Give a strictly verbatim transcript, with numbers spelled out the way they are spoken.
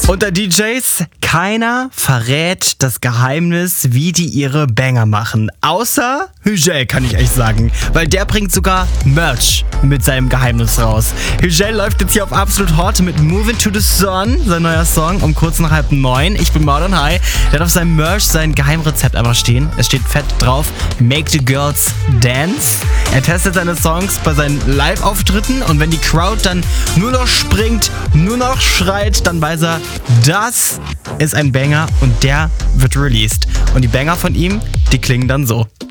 Unter D Js, keiner verrät das Geheimnis, wie die ihre Banger machen. Außer Hügel, kann ich echt sagen. Weil der bringt sogar Merch mit seinem Geheimnis raus. Hügel läuft jetzt hier auf Absolut Hot mit Moving to the Sun, sein neuer Song, um kurz nach halb neun. Ich bin Marlon High. Der hat auf seinem Merch sein Geheimrezept einfach stehen. Es steht fett drauf, Make the Girls Dance. Er testet seine Songs bei seinen Live-Auftritten und wenn die Crowd dann nur noch springt, nur noch schreit, dann weiß er, das ist ein Banger und der wird released. Und die Banger von ihm, die klingen dann so.